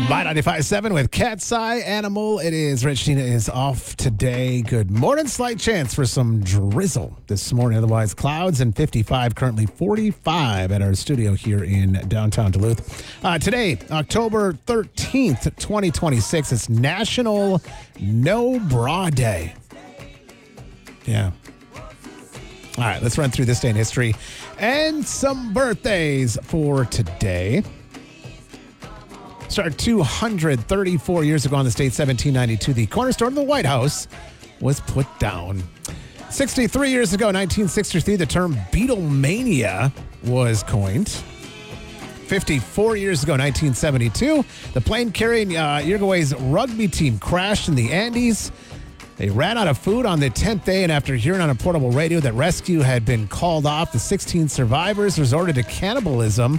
By 95.7 with Cat's Eye Animal. It is Rich. Tina is off today. Good morning. Slight chance for some drizzle this morning. Otherwise, clouds and 55, currently 45 at our studio here in downtown Duluth. Today, October 13th, 2026, it's National No Bra Day. Yeah. All right, let's run through this day in history and some birthdays for today. Started 234 years ago on the state, 1792, the cornerstone of the White House was put down. 63 years ago, 1963, the term Beatlemania was coined. 54 years ago, 1972, the plane carrying Uruguay's rugby team crashed in the Andes. They ran out of food on the 10th day, and after hearing on a portable radio that rescue had been called off, the 16 survivors resorted to cannibalism.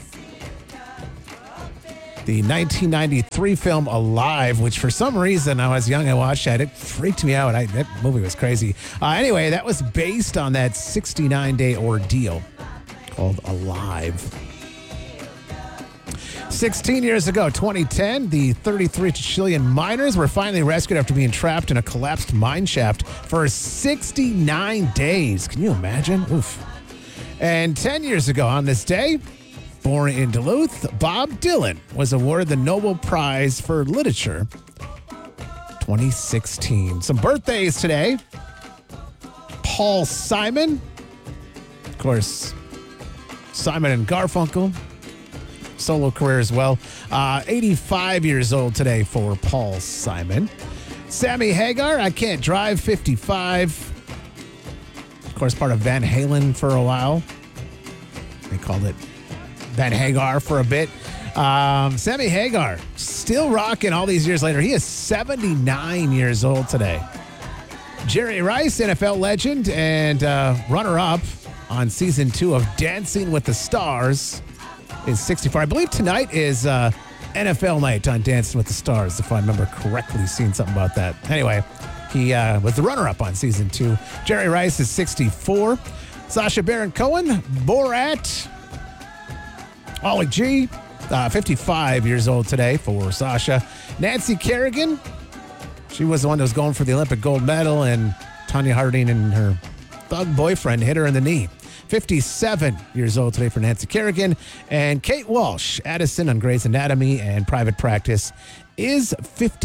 The 1993 film Alive, which for some reason, I was young, I watched that. It freaked me out. That movie was crazy. Anyway, that was based on that 69-day ordeal called Alive. 16 years ago, 2010, the 33 Chilean miners were finally rescued after being trapped in a collapsed mine shaft for 69 days. Can you imagine? Oof. And 10 years ago on this day, born in Duluth, Bob Dylan was awarded the Nobel Prize for Literature 2016. Some birthdays today. Paul Simon. Of course, Simon and Garfunkel. Solo career as well. 85 years old today for Paul Simon. Sammy Hagar, I Can't Drive, 55. Of course, part of Van Halen for a while. They called it Van Hagar for a bit. Sammy Hagar, still rocking all these years later. He is 79 years old today. Jerry Rice, NFL legend and runner-up on season 2 of Dancing with the Stars, is 64. I believe tonight is NFL night on Dancing with the Stars, if I remember correctly, seeing something about that. Anyway, he was the runner-up on season 2. Jerry Rice is 64. Sacha Baron Cohen, Borat. Ollie G, 55 years old today for Sasha. Nancy Kerrigan, she was the one that was going for the Olympic gold medal, and Tanya Harding and her thug boyfriend hit her in the knee. 57 years old today for Nancy Kerrigan. And Kate Walsh, Addison on Grey's Anatomy and Private Practice, is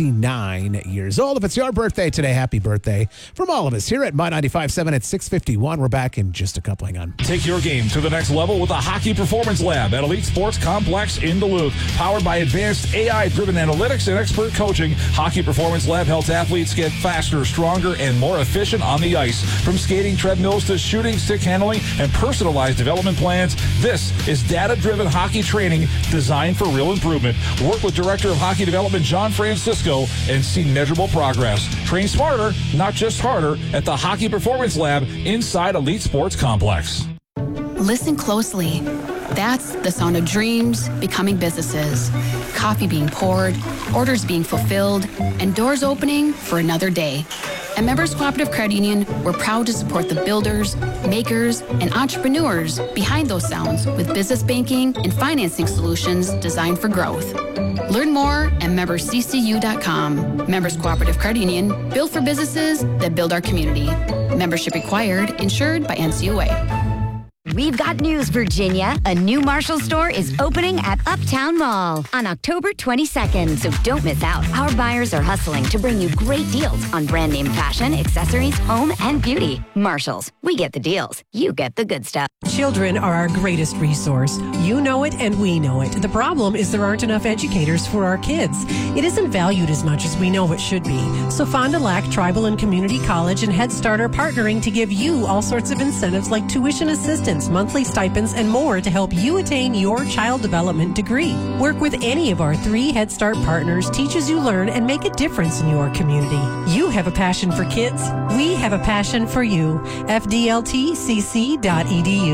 59 years old. If it's your birthday today, happy birthday from all of us here at My 95.7 at 6:51. We're back in just a couple. Hang on. Take your game to the next level with the Hockey Performance Lab at Elite Sports Complex in Duluth. Powered by advanced AI-driven analytics and expert coaching, Hockey Performance Lab helps athletes get faster, stronger, and more efficient on the ice. From skating treadmills to shooting, stick handling, and personalized development plans, this is data-driven hockey training designed for real improvement. Work with Director of Hockey Development John Francisco and see measurable progress. Train smarter, not just harder, at the Hockey Performance Lab inside Elite Sports Complex. Listen closely. That's the sound of dreams becoming businesses. Coffee being poured, orders being fulfilled, and doors opening for another day. At Members Cooperative Credit Union, we're proud to support the builders, makers, and entrepreneurs behind those sounds with business banking and financing solutions designed for growth. Learn more at membersccu.com. Members Cooperative Credit Union, built for businesses that build our community. Membership required, insured by NCUA. We've got news, Virginia. A new Marshall store is opening at Uptown Mall on October 22nd, so don't miss out. Our buyers are hustling to bring you great deals on brand name fashion, accessories, home, and beauty. Marshalls, we get the deals. You get the good stuff. Children are our greatest resource. You know it and we know it. The problem is there aren't enough educators for our kids. It isn't valued as much as we know it should be. So Fond du Lac Tribal and Community College and Head Start are partnering to give you all sorts of incentives like tuition assistance, monthly stipends, and more to help you attain your child development degree. Work with any of our 3 Head Start partners, teach as you learn, and make a difference in your community. You have a passion for kids. We have a passion for you. FDLTCC.edu.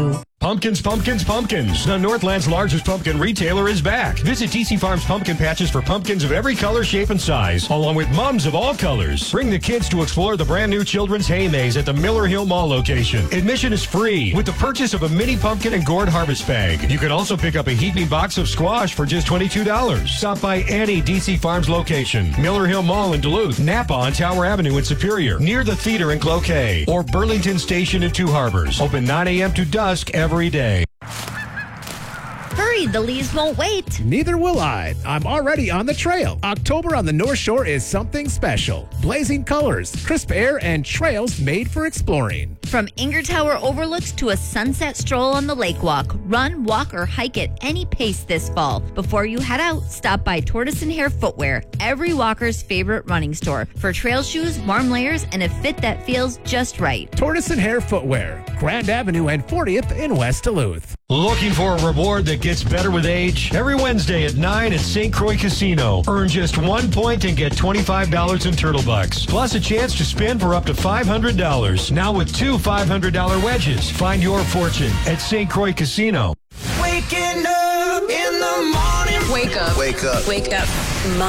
Pumpkins, pumpkins, pumpkins. The Northland's largest pumpkin retailer is back. Visit DC Farms Pumpkin Patches for pumpkins of every color, shape, and size, along with mums of all colors. Bring the kids to explore the brand new Children's Hay Maze at the Miller Hill Mall location. Admission is free with the purchase of a mini pumpkin and gourd harvest bag. You can also pick up a heaping box of squash for just $22. Stop by any DC Farms location. Miller Hill Mall in Duluth, Napa on Tower Avenue in Superior, near the theater in Cloquet, or Burlington Station in Two Harbors. Open 9 a.m. to dusk every day. Hurry, the leaves won't wait. Neither will I. I'm already on the trail. October on the North Shore is something special. Blazing colors, crisp air, and trails made for exploring. From Inger Tower overlooks to a sunset stroll on the lake walk, run, walk, or hike at any pace this fall. Before you head out, stop by Tortoise and Hare Footwear, every walker's favorite running store, for trail shoes, warm layers, and a fit that feels just right. Tortoise and Hare Footwear, Grand Avenue and 40th in West Duluth. Looking for a reward that gets better with age? Every Wednesday at 9 at St. Croix Casino. Earn just 1 point and get $25 in Turtle Bucks, plus a chance to spin for up to $500. Now with 2 $500 wedges. Find your fortune at St. Croix Casino. Waking up in the morning. Wake up. Wake up. Wake up.